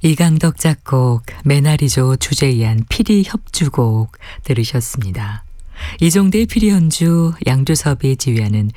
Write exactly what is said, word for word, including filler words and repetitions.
이강덕 작곡, 메나리조 주제이한 피리 협주곡 들으셨습니다. 이종대의 피리 연주, 양조섭이 지휘하는